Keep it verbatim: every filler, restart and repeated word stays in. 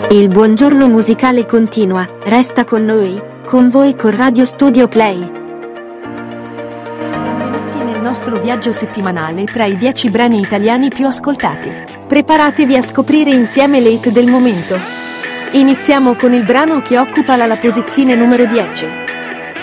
E il buongiorno musicale continua, resta con noi, con voi con Radio Studio Play. Benvenuti nel nostro viaggio settimanale tra i dieci brani italiani più ascoltati. Preparatevi a scoprire insieme le hit del momento. Iniziamo con il brano che occupa la, la posizione numero dieci.